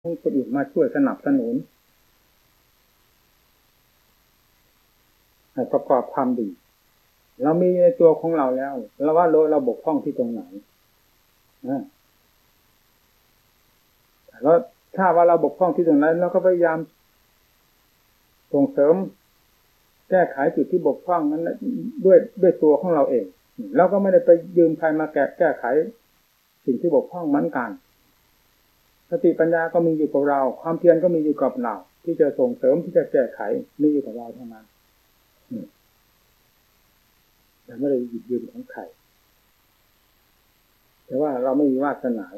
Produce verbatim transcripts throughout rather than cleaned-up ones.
ให้คนอื่นมาช่วยสนับสนุนให้ประกอบความดีเรามีในตัวของเราแล้วเราว่าเราบกพร่องที่ตรงไหนนะแล้วถ้าว่าเราบกพร่องที่ตรงไหนเราก็พยายามส่งเสริมแก้ไขจุดที่บกพร่องนั้นด้วยด้วยตัวของเราเองเราก็ไม่ได้ไปยืมใครมาแก้แก้ไขสิ่งที่บกพร่องเหมือนกันสติปัญญาก็มีอยู่กับเราความเพียรก็มีอยู่กับเราที่จะส่งเสริมที่จะแก้ไขมีอยู่กับเราเท่านั้นแต่ไม่ได้หยิบยืมของใครแต่ว่าเราไม่มีวาสนา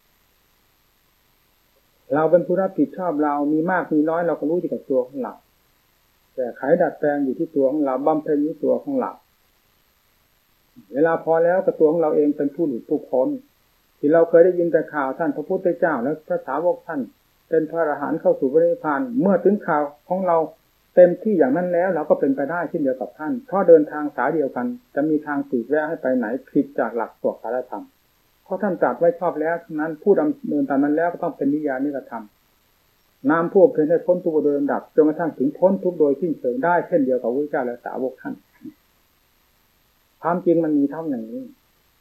เราเป็นผู้รับผิดชอบเรามีมากมีน้อยเราก็รู้อยู่กับตัวของเราแต่ไขดัดแปลงอยู่ที่ตัวของเราบำเพ็ญอยู่ตัวของเราเวลาพอแล้วกับตัวของเราเองเป็นผู้หลุดผู้พ้นที่เราเคยได้ยินแต่ข่าวท่านพระพุทธเจ้าและพระสาวกท่านเป็นพระอรหันต์เข้าสู่พระนิพพานเมื่อถึงข่าวของเราเต็มที่อย่างนั้นแล้วเราก็เป็นไปได้เช่นเดียวกับท่านเพราะเดินทางสายเดียวกันจะมีทางตีแวะให้ไปไหนผิดจากหลักตัวสารธรรมเพราะท่านตรัสไว้ชอบแล้วฉะนั้นผู้ดำเนินตามนั้นแล้วก็ต้องเป็นนิยานิกธรรมนำพวกเพื่อนให้พ้นทุกข์โดยลำดับจนกระทั่งถึงพ้นทุกข์โดยสิ้นเชิงได้เช่นเดียวกับพระพุทธเจ้าและสาวกท่านความจริงมันมีเท่าอย่างนี้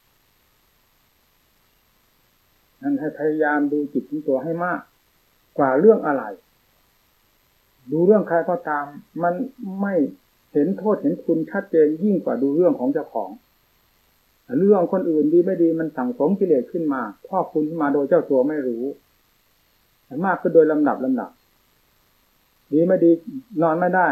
นั่นให้พยายามดูจิตของตัวให้มากกว่าเรื่องอะไรดูเรื่องใครก็ตามมันไม่เห็นโทษเห็นคุณชัดเจนยิ่งกว่าดูเรื่องของเจ้าของเรื่องคนอื่นดีไม่ดีมันสั่งสมกิเลสขึ้นมาพ่อคุณขึ้นมาโดยเจ้าตัวไม่รู้มากก็โดยลำดับลำดับดีไม่ดีนอนไม่ได้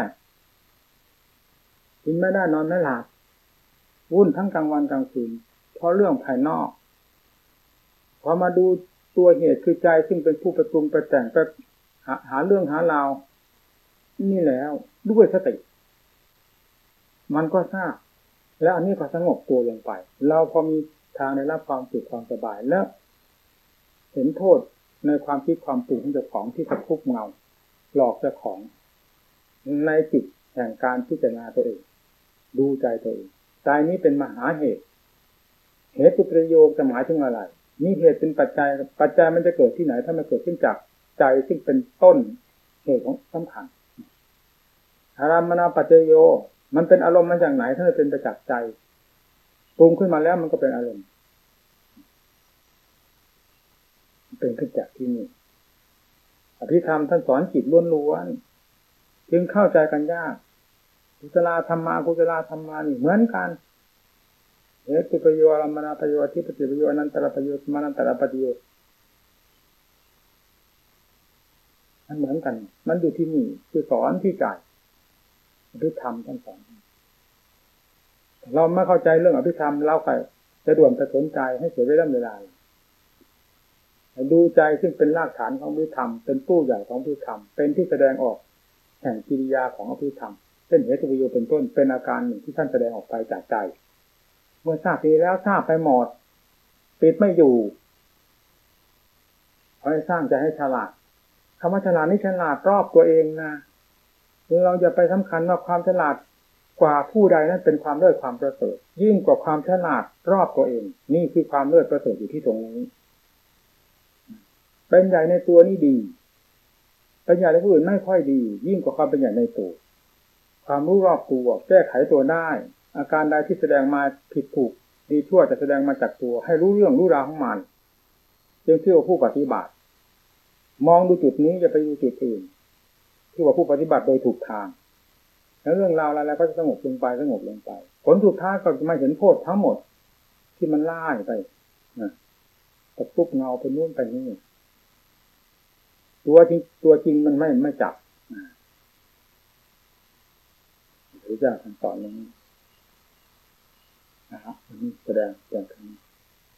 กินไม่ได้นอนไม่หลับวุ่นทั้งกลางวันกลางคืนเพราะเรื่องภายนอกพอมาดูตัวเหตุคือใจซึ่งเป็นผู้ประปรุงประแต่งไปหาหาเรื่องหาราวนี่แล้วด้วยสติมันก็ทราบแล้วอันนี้ก็สงบตัวลงไปเราพอมีทางได้รับความสุขความสบายแล้วเห็นโทษในความคิดความปรุงของเจ้าของที่จะคุกเงาหลอกเจ้าของในจิตแห่งการพิจารณาตัวเองดูใจตัวเองใจนี้เป็นมหาเหตุเหตุประโยคจะหมายถึงอะไรนี่เหตุเป็นปัจจัยปัจจัยมันจะเกิดที่ไหนถ้ามันเกิดขึ้นจากใจซึ่งเป็นต้นเหตุของสำคัญอารามณปัจจโยมันเป็นอารมณ์มาจากไหนถ้ามันเป็นประจักษ์ใจปรุงขึ้นมาแล้วมันก็เป็นอารมณ์เป็นขึ้นจากที่นี่อภิธรรมท่านสอนจิตล้วนๆจึงเข้าใจกันยากกุศลธรรมะกุศลธรรมะนี่เหมือนกันเหตุประโยชน์อารมณประโยชน์ที่ปฏิประโยชน์อนันตรประโยชน์มานันตรประโยชน์มันเหมือนกันมันอยู่ที่นี่คือสอนที่ใจอภิธรรมท่านสอนเราไม่เข้าใจเรื่องอภิธรรมเราไปจะด่วนไปสนใจให้เสียเวลาเวลาดูใจซึ่งเป็นรากฐานของอภิธรรมเป็นตู้ใหญ่ของอภิธรรมเป็นที่แสดงออกแห่งกิริยาของอภิธรรมเช่นเหตุประโยชน์เป็นต้นเป็นอาการหนึ่งที่ท่านแสดงออกไปจากใจเมื่อทราบทีแล้วทราบไปหมดปิดไม่อยู่ขอให้สร้างใจให้ฉลาดคำว่าฉลาดนี่ฉลาดรอบตัวเองนะเราอย่าไปสำคัญว่าความฉลาดกว่าผู้ใดนั้นเป็นความเลิศความประเสริฐยิ่งกว่าความฉลาดรอบตัวเองนี่คือความเลิศประเสริฐอยู่ที่ตรงนี้เป็นใหญ่ในตัวนี่ดีเป็นใหญ่ในผู้อื่นไม่ค่อยดียิ่งกว่าความเป็นใหญ่ในตัวความรู้รอบตัวแก้ไขตัวได้อาการใดที่แสดงมาผิดถูกดีชั่วจะแสดงมาจากตัวให้รู้เรื่องรู้ราวของมันจึงชื่อว่าผู้ปฏิบัติมองดูจุดนี้อย่าไปดูจุดอื่นที่ว่าผู้ปฏิบัติโดยถูกทางแล้วเรื่องราวอะไรๆก็จะสงบลงไปสงบลงไปผลสุดท้ายก็จะมาเห็นโทษทั้งหมดที่มันล่าไปนะตะคุบเงาไปนู่นไปนี่ตัวจริงตัวจริงมันไม่ไม่จับหรือจะทำสอนอย่างนี้นะครับแสดงอย่างนี้